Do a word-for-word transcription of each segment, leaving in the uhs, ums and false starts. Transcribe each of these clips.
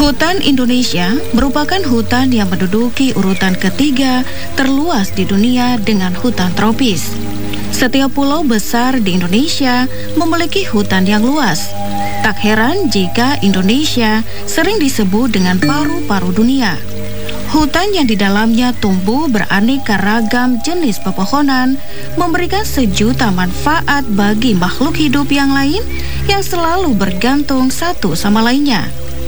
Hutan Indonesia merupakan hutan yang menduduki urutan ketiga terluas di dunia dengan hutan tropis. Setiap pulau besar di Indonesia memiliki hutan yang luas. Tak heran jika Indonesia sering disebut dengan paru-paru dunia. Hutan yang di dalamnya tumbuh beraneka ragam jenis pepohonan memberikan sejuta manfaat bagi makhluk hidup yang lain yang selalu bergantung satu sama lainnya.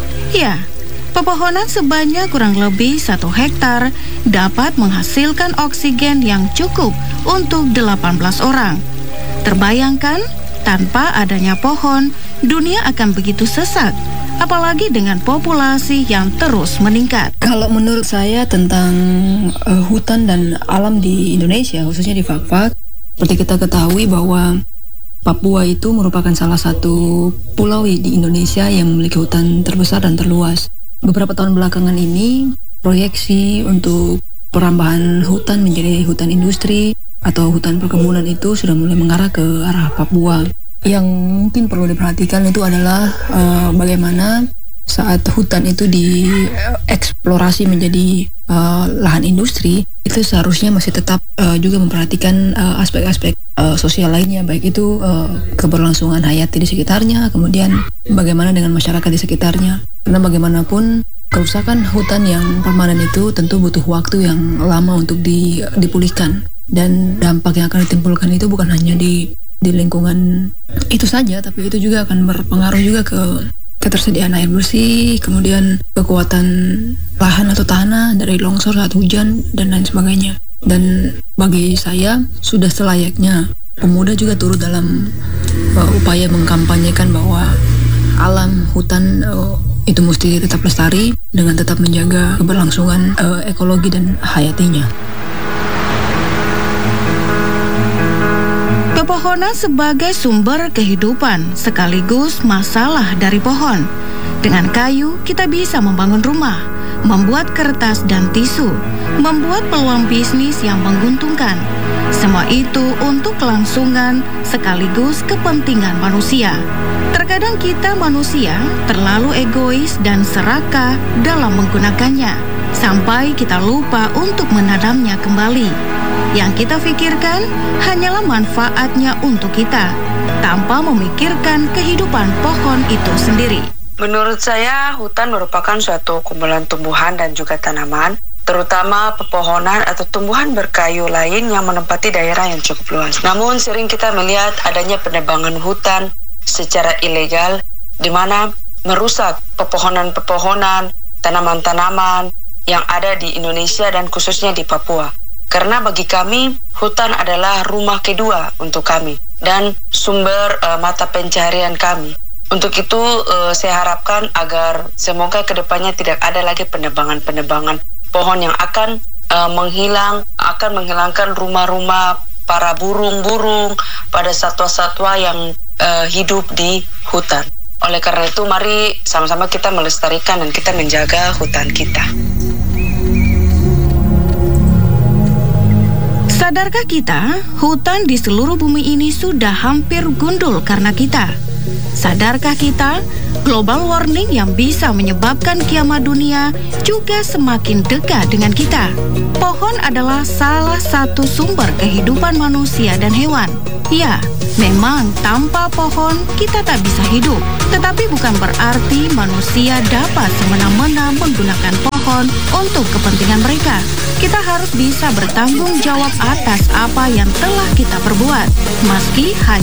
Ya, pepohonan sebanyak kurang lebih satu hektar dapat menghasilkan oksigen yang cukup untuk delapan belas orang. Terbayangkan, tanpa adanya pohon, dunia akan begitu sesak, apalagi dengan populasi yang terus meningkat. Kalau menurut saya tentang uh, hutan dan alam di Indonesia, khususnya di Fak-Fak, seperti kita ketahui bahwa Papua itu merupakan salah satu pulau di Indonesia yang memiliki hutan terbesar dan terluas. Beberapa tahun belakangan ini, proyeksi untuk perambahan hutan menjadi hutan industri atau hutan perkebunan itu sudah mulai mengarah ke arah Papua. Yang mungkin perlu diperhatikan itu adalah uh, bagaimana saat hutan itu dieksplorasi menjadi uh, lahan industri, itu seharusnya masih tetap uh, juga memperhatikan uh, aspek-aspek uh, sosial lainnya, baik itu uh, keberlangsungan hayati di sekitarnya, kemudian bagaimana dengan masyarakat di sekitarnya. Karena bagaimanapun kerusakan hutan yang permanen itu tentu butuh waktu yang lama untuk di, dipulihkan, dan dampak yang akan ditimbulkan itu bukan hanya di di lingkungan itu saja, tapi itu juga akan berpengaruh juga ke ketersediaan air bersih, kemudian kekuatan lahan atau tanah dari longsor saat hujan, dan lain sebagainya. Dan bagi saya, sudah selayaknya pemuda juga turut dalam uh, upaya mengkampanyekan bahwa alam hutan uh, itu mesti tetap lestari dengan tetap menjaga keberlangsungan uh, ekologi dan hayatinya. Pepohonan sebagai sumber kehidupan sekaligus masalah dari pohon. Dengan kayu, kita bisa membangun rumah, membuat kertas dan tisu, membuat peluang bisnis yang menguntungkan. Semua itu untuk kelangsungan sekaligus kepentingan manusia. Terkadang kita manusia terlalu egois dan serakah dalam menggunakannya, sampai kita lupa untuk menanamnya kembali. Yang kita pikirkan hanyalah manfaatnya untuk kita, tanpa memikirkan kehidupan pohon itu sendiri. Menurut saya, hutan merupakan suatu kumpulan tumbuhan dan juga tanaman, terutama pepohonan atau tumbuhan berkayu lain yang menempati daerah yang cukup luas. Namun sering kita melihat adanya penebangan hutan secara ilegal, di mana merusak pepohonan-pepohonan, tanaman-tanaman yang ada di Indonesia dan khususnya di Papua. Karena bagi kami, hutan adalah rumah kedua untuk kami dan sumber uh, mata pencaharian kami. Untuk itu, uh, saya harapkan agar semoga kedepannya tidak ada lagi penebangan-penebangan pohon yang akan uh, menghilang, akan menghilangkan rumah-rumah para burung-burung, pada satwa-satwa yang uh, hidup di hutan. Oleh karena itu, mari sama-sama kita melestarikan dan kita menjaga hutan kita. Sadarkah kita, hutan di seluruh bumi ini sudah hampir gundul karena kita? Sadarkah kita, global warming yang bisa menyebabkan kiamat dunia juga semakin dekat dengan kita? Pohon adalah salah satu sumber kehidupan manusia dan hewan. Ya, memang tanpa pohon kita tak bisa hidup. Tetapi bukan berarti manusia dapat semena-mena menggunakan pohon untuk kepentingan mereka. Kita harus bisa bertanggung jawab atas apa yang telah kita perbuat, meski hanya